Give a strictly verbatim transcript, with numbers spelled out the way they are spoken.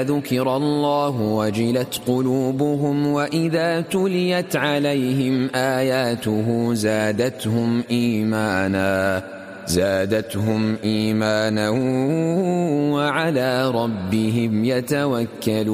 ذكر الله وجلت قلوبهم وإذا تليت عليهم آياته زادتهم إيمانا زادتهم إيمانا وعلى ربهم يتوكلون.